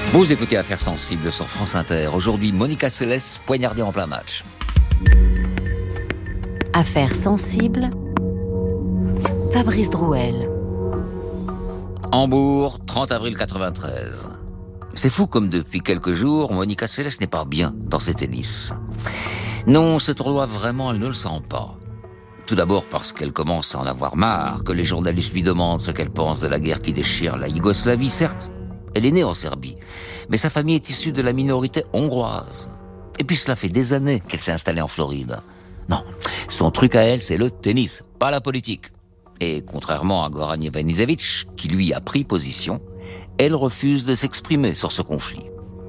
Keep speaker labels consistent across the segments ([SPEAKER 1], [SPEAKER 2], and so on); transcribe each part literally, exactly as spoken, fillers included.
[SPEAKER 1] Vous écoutez Affaires sensibles sur France Inter. Aujourd'hui, Monica Seles poignardée en plein match.
[SPEAKER 2] Affaires sensibles, Fabrice Drouel.
[SPEAKER 1] Hambourg, trente avril quatre-vingt-treize. C'est fou comme depuis quelques jours, Monica Seles n'est pas bien dans ses tennis. Non, ce tournoi, vraiment, elle ne le sent pas. Tout d'abord parce qu'elle commence à en avoir marre, que les journalistes lui demandent ce qu'elle pense de la guerre qui déchire la Yougoslavie, certes. Elle est née en Serbie, mais sa famille est issue de la minorité hongroise. Et puis cela fait des années qu'elle s'est installée en Floride. Non, son truc à elle, c'est le tennis, pas la politique. Et contrairement à Goran Ivanisevic, qui lui a pris position, elle refuse de s'exprimer sur ce conflit.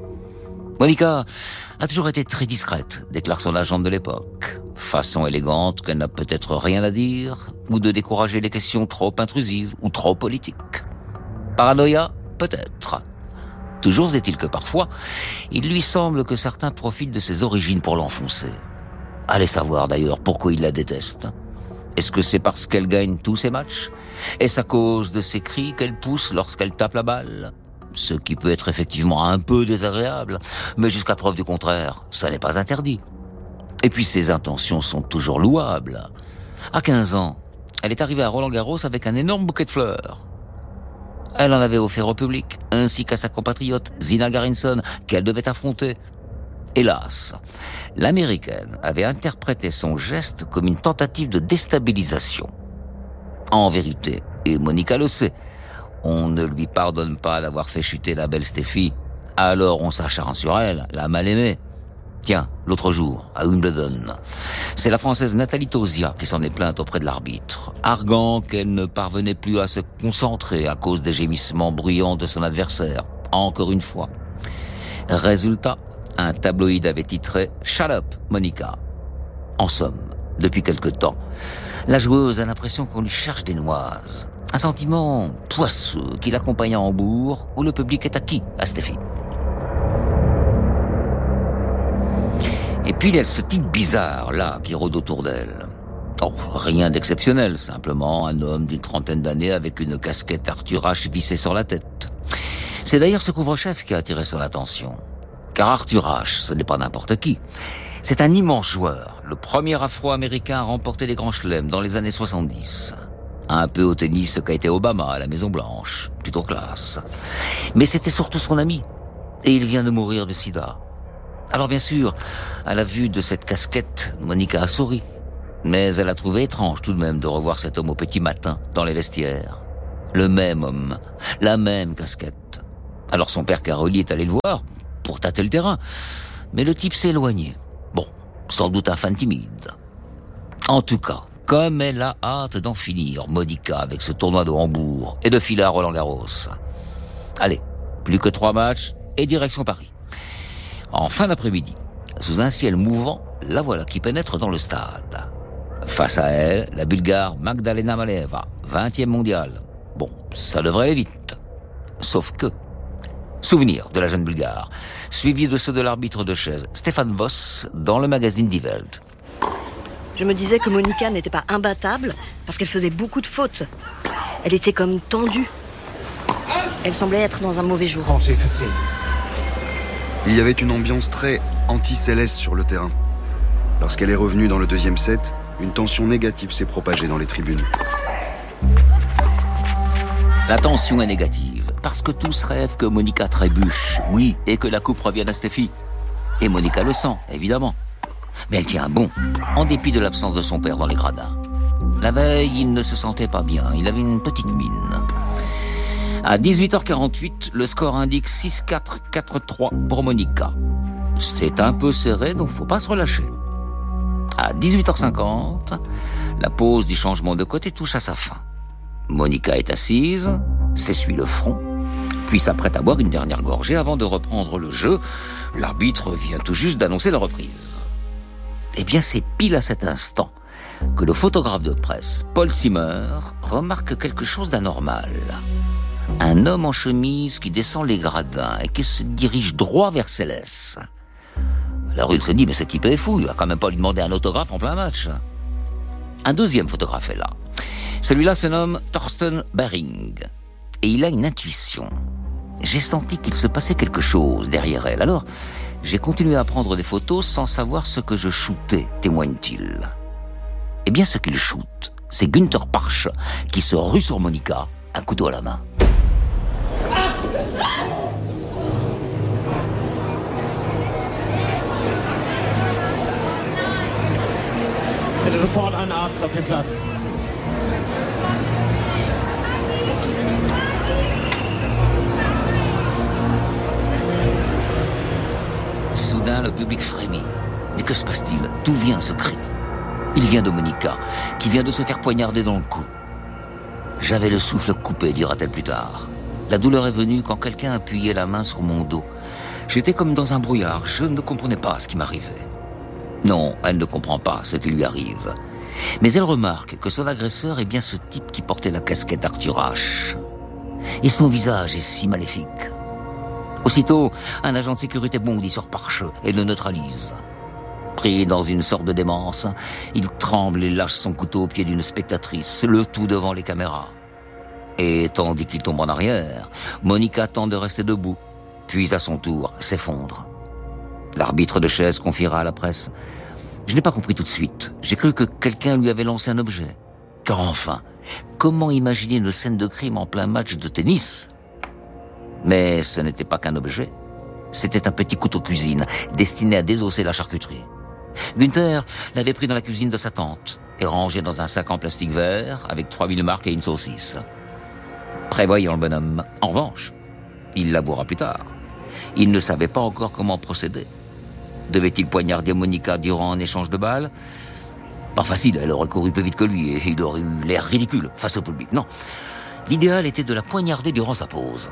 [SPEAKER 1] Monica a toujours été très discrète, déclare son agente de l'époque. Façon élégante qu'elle n'a peut-être rien à dire, ou de décourager les questions trop intrusives ou trop politiques. Paranoïa ? Peut-être. Toujours est-il que parfois, il lui semble que certains profitent de ses origines pour l'enfoncer. Allez savoir d'ailleurs pourquoi il la déteste. Est-ce que c'est parce qu'elle gagne tous ses matchs ? Est-ce à cause de ses cris qu'elle pousse lorsqu'elle tape la balle ? Ce qui peut être effectivement un peu désagréable, mais jusqu'à preuve du contraire, ça n'est pas interdit. Et puis ses intentions sont toujours louables. À quinze ans, elle est arrivée à Roland-Garros avec un énorme bouquet de fleurs. Elle en avait offert au public, ainsi qu'à sa compatriote Zina Garinson, qu'elle devait affronter. Hélas, l'Américaine avait interprété son geste comme une tentative de déstabilisation. En vérité, et Monica le sait, on ne lui pardonne pas d'avoir fait chuter la belle Steffi. Alors on s'acharne sur elle, la mal-aimée. Tiens, l'autre jour, à Wimbledon, c'est la Française Nathalie Tauziat qui s'en est plainte auprès de l'arbitre, arguant qu'elle ne parvenait plus à se concentrer à cause des gémissements bruyants de son adversaire, encore une fois. Résultat, un tabloïd avait titré « Shut up, Monica ». En somme, depuis quelque temps, la joueuse a l'impression qu'on lui cherche des noises. Un sentiment poisseux qui l'accompagne à Hambourg, où le public est acquis à Steffi. Et puis il y a ce type bizarre, là, qui rôde autour d'elle. Oh, rien d'exceptionnel, simplement un homme d'une trentaine d'années avec une casquette Arthur Ashe vissée sur la tête. C'est d'ailleurs ce couvre-chef qui a attiré son attention. Car Arthur Ashe, ce n'est pas n'importe qui. C'est un immense joueur, le premier Afro-Américain à remporter les grands chelems dans les années soixante-dix. Un peu au tennis qu'a été Obama à la Maison-Blanche, plutôt classe. Mais c'était surtout son ami. Et il vient de mourir de sida. Alors bien sûr, à la vue de cette casquette, Monica a souri. Mais elle a trouvé étrange tout de même de revoir cet homme au petit matin dans les vestiaires. Le même homme, la même casquette. Alors son père Caroli est allé le voir pour tâter le terrain. Mais le type s'est éloigné. Bon, sans doute un fan timide. En tout cas, comme elle a hâte d'en finir, Monica, avec ce tournoi de Hambourg et de filer à Roland-Garros. Allez, plus que trois matchs et direction Paris. En fin d'après-midi, sous un ciel mouvant, la voilà qui pénètre dans le stade. Face à elle, la Bulgare Magdalena Maleeva, vingtième mondiale. Bon, ça devrait aller vite. Sauf que, souvenir de la jeune Bulgare, suivi de ceux de l'arbitre de chaise, Stefan Voss, dans le magazine Die Welt.
[SPEAKER 3] Je me disais que Monica n'était pas imbattable parce qu'elle faisait beaucoup de fautes. Elle était comme tendue. Elle semblait être dans un mauvais jour.
[SPEAKER 4] Il y avait une ambiance très anti-céleste sur le terrain. Lorsqu'elle est revenue dans le deuxième set, une tension négative s'est propagée dans les tribunes.
[SPEAKER 1] La tension est négative, parce que tous rêvent que Monica trébuche, oui, et que la coupe revienne à Steffi. Et Monica le sent, évidemment. Mais elle tient bon, en dépit de l'absence de son père dans les gradins. La veille, il ne se sentait pas bien, il avait une petite mine. À dix-huit heures quarante-huit, le score indique six quatre, quatre trois pour Monica. C'est un peu serré, donc faut pas se relâcher. À dix-huit heures cinquante, la pause du changement de côté touche à sa fin. Monica est assise, s'essuie le front, puis s'apprête à boire une dernière gorgée avant de reprendre le jeu. L'arbitre vient tout juste d'annoncer la reprise. Eh bien, c'est pile à cet instant que le photographe de presse, Paul Simmer, remarque quelque chose d'anormal. Un homme en chemise qui descend les gradins et qui se dirige droit vers Seles. Alors il se dit, mais ce type est fou, il va quand même pas lui demander un autographe en plein match. Un deuxième photographe est là. Celui-là se nomme Thorsten Bering. Et il a une intuition. j'ai senti qu'il se passait quelque chose derrière elle. Alors, j'ai continué à prendre des photos sans savoir ce que je shootais, témoigne-t-il. Eh bien, ce qu'il shoot, c'est Günther Parche qui se rue sur Monica, un couteau à la main.
[SPEAKER 5] Bitte sofort einen Arzt auf den Platz.
[SPEAKER 1] Soudain, le public frémit. Mais que se passe-t-il? D'où vient ce cri? Il vient de Monica, qui vient de se faire poignarder dans le cou. J'avais le souffle coupé, dira-t-elle plus tard. La douleur est venue quand quelqu'un appuyait la main sur mon dos. J'étais comme dans un brouillard, je ne comprenais pas ce qui m'arrivait. Non, elle ne comprend pas ce qui lui arrive. Mais elle remarque que son agresseur est bien ce type qui portait la casquette Arthur Ashe. Et son visage est si maléfique. Aussitôt, un agent de sécurité bondit sur Parche et le neutralise. Pris dans une sorte de démence, il tremble et lâche son couteau au pied d'une spectatrice, le tout devant les caméras. Et tandis qu'il tombe en arrière, Monica tente de rester debout, puis à son tour s'effondre. L'arbitre de chaise confiera à la presse: je n'ai pas compris tout de suite. J'ai cru que quelqu'un lui avait lancé un objet. Car enfin, comment imaginer une scène de crime en plein match de tennis? Mais ce n'était pas qu'un objet. C'était un petit couteau cuisine destiné à désosser la charcuterie. Günther l'avait pris dans la cuisine de sa tante et rangé dans un sac en plastique vert avec trois mille marques et une saucisse. Prévoyant le bonhomme. En revanche, il l'avouera plus tard, il ne savait pas encore comment procéder. Devait-il poignarder Monica durant un échange de balles? Pas facile, elle aurait couru plus vite que lui et il aurait eu l'air ridicule face au public. Non, l'idéal était de la poignarder durant sa pause.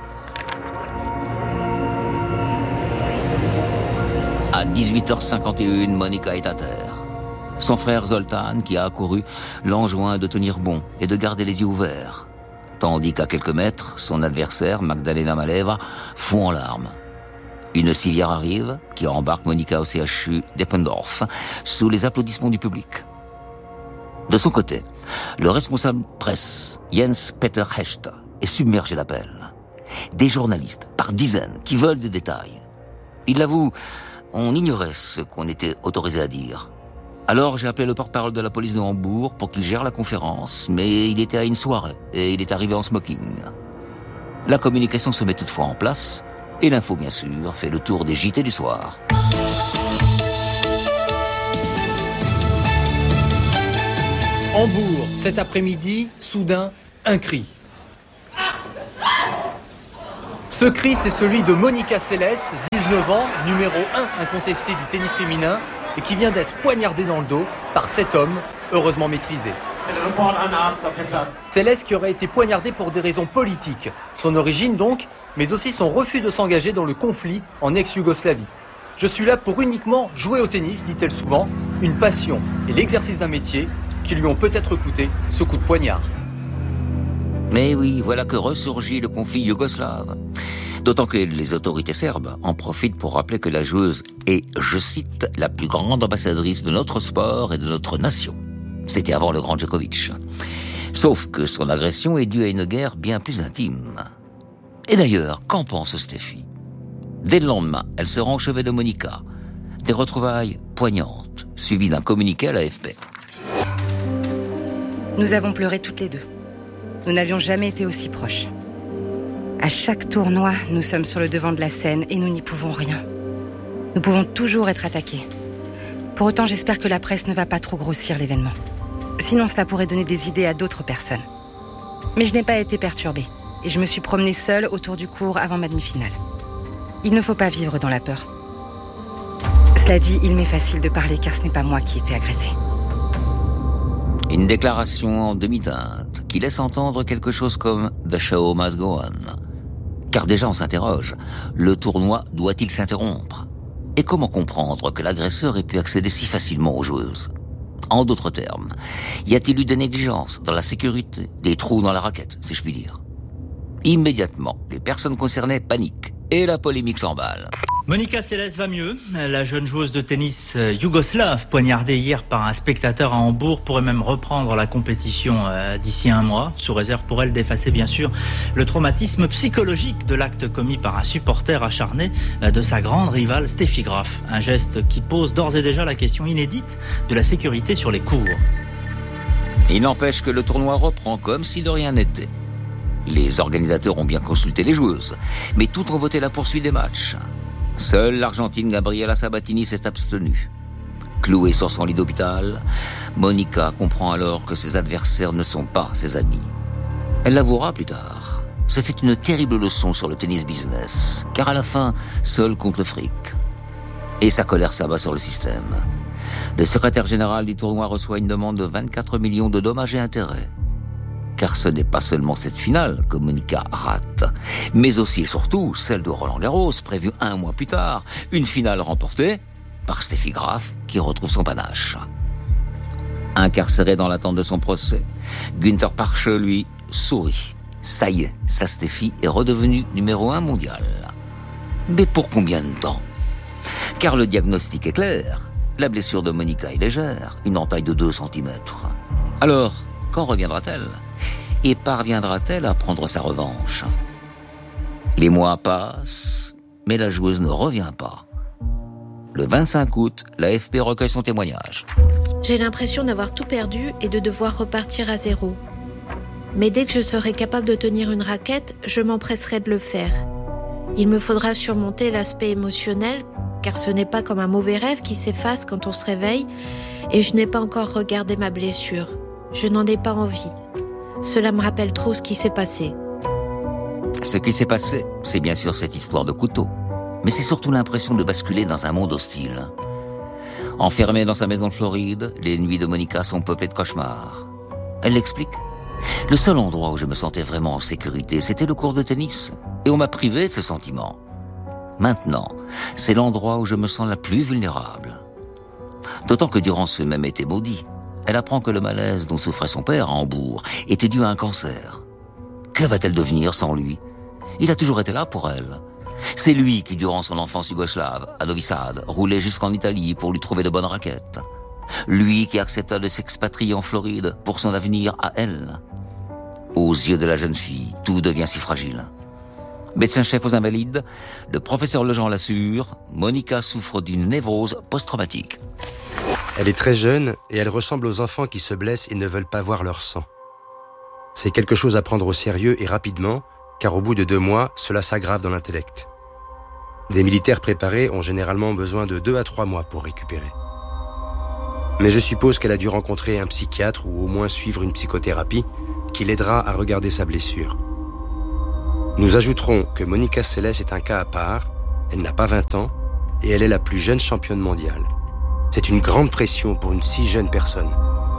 [SPEAKER 1] À dix-huit heures cinquante et une, Monica est à terre. Son frère Zoltan, qui a accouru, l'enjoint de tenir bon et de garder les yeux ouverts. Tandis qu'à quelques mètres, son adversaire, Magdalena Maleva, fond en larmes. Une civière arrive, qui embarque Monica au C H U d'Eppendorf, sous les applaudissements du public. De son côté, le responsable presse, Jens Peter Hecht, est submergé d'appels. Des journalistes, par dizaines, qui veulent des détails. Il l'avoue, on ignorait ce qu'on était autorisé à dire. Alors j'ai appelé le porte-parole de la police de Hambourg pour qu'il gère la conférence, mais il était à une soirée et il est arrivé en smoking. La communication se met toutefois en place et l'info, bien sûr, fait le tour des J T du soir.
[SPEAKER 6] Hambourg, cet après-midi, soudain, un cri. Ce cri, c'est celui de Monica Seles, dix-neuf ans, numéro un incontesté du tennis féminin, et qui vient d'être poignardée dans le dos par cet homme, heureusement maîtrisé. Seles qui aurait été poignardée pour des raisons politiques, son origine donc, mais aussi son refus de s'engager dans le conflit en ex-Yougoslavie. Je suis là pour uniquement jouer au tennis, dit-elle souvent, une passion et l'exercice d'un métier qui lui ont peut-être coûté ce coup de poignard.
[SPEAKER 1] Mais oui, voilà que ressurgit le conflit yougoslave. D'autant que les autorités serbes en profitent pour rappeler que la joueuse est, je cite, la plus grande ambassadrice de notre sport et de notre nation. C'était avant le grand Djokovic. Sauf que son agression est due à une guerre bien plus intime. Et d'ailleurs, qu'en pense Steffi? Dès le lendemain, elle se rend au chevet de Monica. Des retrouvailles poignantes, suivies d'un communiqué à l'A F P.
[SPEAKER 7] Nous avons pleuré toutes les deux. Nous n'avions jamais été aussi proches. À chaque tournoi, nous sommes sur le devant de la scène et nous n'y pouvons rien. Nous pouvons toujours être attaqués. Pour autant, j'espère que la presse ne va pas trop grossir l'événement. Sinon, cela pourrait donner des idées à d'autres personnes. Mais je n'ai pas été perturbée et je me suis promenée seule autour du court avant ma demi-finale. Il ne faut pas vivre dans la peur. Cela dit, il m'est facile de parler car ce n'est pas moi qui ai été agressée.
[SPEAKER 1] Une déclaration en demi-teinte qui laisse entendre quelque chose comme « The show must go on ». Car déjà on s'interroge, le tournoi doit-il s'interrompre? Et comment comprendre que l'agresseur ait pu accéder si facilement aux joueuses? En d'autres termes, y a-t-il eu des négligences dans la sécurité, des trous dans la raquette, si je puis dire? Immédiatement, les personnes concernées paniquent et la polémique s'emballe.
[SPEAKER 8] Monica Seles va mieux. La jeune joueuse de tennis yougoslave, poignardée hier par un spectateur à Hambourg, pourrait même reprendre la compétition d'ici un mois, sous réserve pour elle d'effacer bien sûr le traumatisme psychologique de l'acte commis par un supporter acharné de sa grande rivale Steffi Graf. Un geste qui pose d'ores et déjà la question inédite de la sécurité sur les courts.
[SPEAKER 1] Il n'empêche que le tournoi reprend comme si de rien n'était. Les organisateurs ont bien consulté les joueuses, mais toutes ont voté la poursuite des matchs. Seule l'Argentine Gabriela Sabatini s'est abstenue. Clouée sur son lit d'hôpital, Monica comprend alors que ses adversaires ne sont pas ses amis. Elle l'avouera plus tard. Ce fut une terrible leçon sur le tennis business, car à la fin, seul compte le fric. Et sa colère s'abat sur le système. Le secrétaire général du tournoi reçoit une demande de vingt-quatre millions de dommages et intérêts. Car ce n'est pas seulement cette finale que Monica rate, mais aussi et surtout celle de Roland-Garros, prévue un mois plus tard, une finale remportée par Steffi Graf, qui retrouve son panache. Incarcéré dans l'attente de son procès, Günther Parche, lui, sourit. Ça y est, sa Steffi est redevenue numéro un mondial. Mais pour combien de temps ? Car le diagnostic est clair. La blessure de Monica est légère, une entaille de deux centimètres. Alors, quand reviendra-t-elle ? Et parviendra-t-elle à prendre sa revanche ? Les mois passent, mais la joueuse ne revient pas. Le vingt-cinq août, l'A F P recueille son témoignage.
[SPEAKER 9] J'ai l'impression d'avoir tout perdu et de devoir repartir à zéro. Mais dès que je serai capable de tenir une raquette, je m'empresserai de le faire. Il me faudra surmonter l'aspect émotionnel, car ce n'est pas comme un mauvais rêve qui s'efface quand on se réveille, et je n'ai pas encore regardé ma blessure. Je n'en ai pas envie. Cela me rappelle trop ce qui s'est passé.
[SPEAKER 1] Ce qui s'est passé, c'est bien sûr cette histoire de couteau. Mais c'est surtout l'impression de basculer dans un monde hostile. Enfermée dans sa maison de Floride, les nuits de Monica sont peuplées de cauchemars. Elle l'explique. Le seul endroit où je me sentais vraiment en sécurité, c'était le court de tennis. Et on m'a privé de ce sentiment. Maintenant, c'est l'endroit où je me sens la plus vulnérable. D'autant que durant ce même été maudit, elle apprend que le malaise dont souffrait son père à Hambourg était dû à un cancer. Que va-t-elle devenir sans lui ? Il a toujours été là pour elle. C'est lui qui, durant son enfance yougoslave, à Novi Sad, roulait jusqu'en Italie pour lui trouver de bonnes raquettes. Lui qui accepta de s'expatrier en Floride pour son avenir à elle. Aux yeux de la jeune fille, tout devient si fragile. Médecin-chef aux Invalides, le professeur Lejean l'assure, Monica souffre d'une névrose post-traumatique.
[SPEAKER 10] Elle est très jeune et elle ressemble aux enfants qui se blessent et ne veulent pas voir leur sang. C'est quelque chose à prendre au sérieux et rapidement, car au bout de deux mois, cela s'aggrave dans l'intellect. Des militaires préparés ont généralement besoin de deux à trois mois pour récupérer. Mais je suppose qu'elle a dû rencontrer un psychiatre ou au moins suivre une psychothérapie qui l'aidera à regarder sa blessure. Nous ajouterons que Monica Seles est un cas à part, elle n'a pas vingt ans et elle est la plus jeune championne mondiale. C'est une grande pression pour une si jeune personne.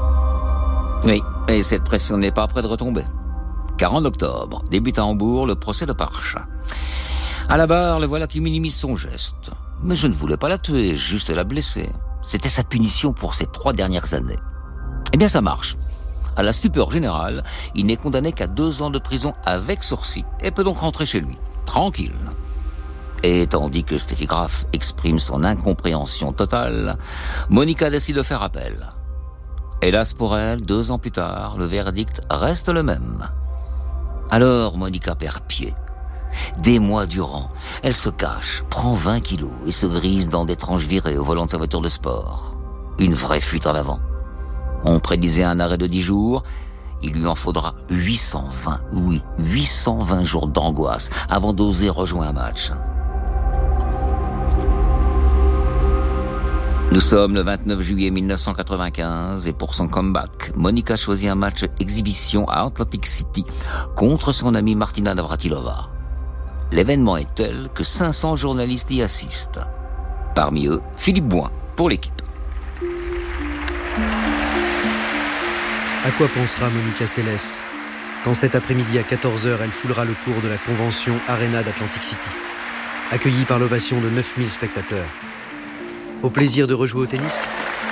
[SPEAKER 1] Oui, et cette pression n'est pas près de retomber. Car en octobre, débute à Hambourg le procès de Parche. À la barre, le voilà qui minimise son geste. Mais je ne voulais pas la tuer, juste la blesser. C'était sa punition pour ces trois dernières années. Eh bien, ça marche. À la stupeur générale, il n'est condamné qu'à deux ans de prison avec sursis et peut donc rentrer chez lui, tranquille. Et tandis que Steffi Graf exprime son incompréhension totale, Monica décide de faire appel. Hélas pour elle, deux ans plus tard, le verdict reste le même. Alors Monica perd pied. Des mois durant, elle se cache, prend vingt kilos et se grise dans des tranches virées au volant de sa voiture de sport. Une vraie fuite en avant. On prédisait un arrêt de dix jours, il lui en faudra huit cent vingt, oui, huit cent vingt jours d'angoisse avant d'oser rejoindre un match. Nous sommes le vingt-neuf juillet mille neuf cent quatre-vingt-quinze et pour son comeback, Monica choisit un match exhibition à Atlantic City contre son amie Martina Navratilova. L'événement est tel que cinq cents journalistes y assistent. Parmi eux, Philippe Bouin pour l'équipe.
[SPEAKER 11] À quoi pensera Monica Seles quand cet après-midi à quatorze heures, elle foulera le cours de la convention Arena d'Atlantic City, accueillie par l'ovation de neuf mille spectateurs? Au plaisir de rejouer au tennis?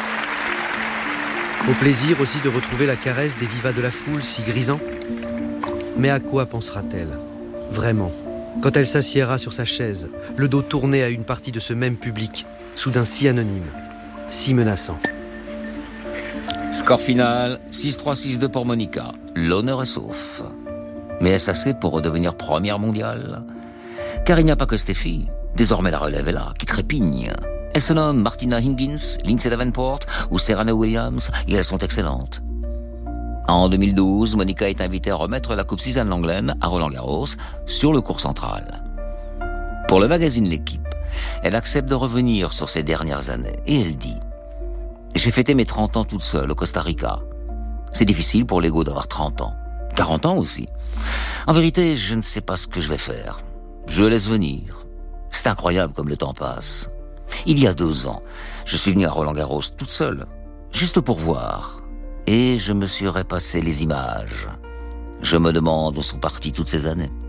[SPEAKER 11] Au plaisir aussi de retrouver la caresse des vivas de la foule si grisant? Mais à quoi pensera-t-elle, vraiment, Quand elle s'assiera sur sa chaise, le dos tourné à une partie de ce même public, soudain si anonyme, si menaçant.
[SPEAKER 1] Score final, six trois six deux pour Monica. L'honneur est sauf. Mais est-ce assez pour redevenir première mondiale? Car il n'y a pas que Steffi. Désormais la relève est là, qui trépigne. Elles se nomment Martina Hingis, Lindsay Davenport ou Serena Williams, et elles sont excellentes. En deux mille douze, Monica est invitée à remettre la Coupe Suzanne Lenglen à Roland-Garros sur le court central. Pour le magazine L'Équipe, elle accepte de revenir sur ses dernières années et elle dit « J'ai fêté mes trente ans toute seule au Costa Rica. C'est difficile pour l'ego d'avoir trente ans. quarante ans aussi. En vérité, je ne sais pas ce que je vais faire. Je laisse venir. C'est incroyable comme le temps passe. Il y a deux ans, je suis venue à Roland-Garros toute seule, juste pour voir. Et je me suis repassé les images. Je me demande où sont parties toutes ces années.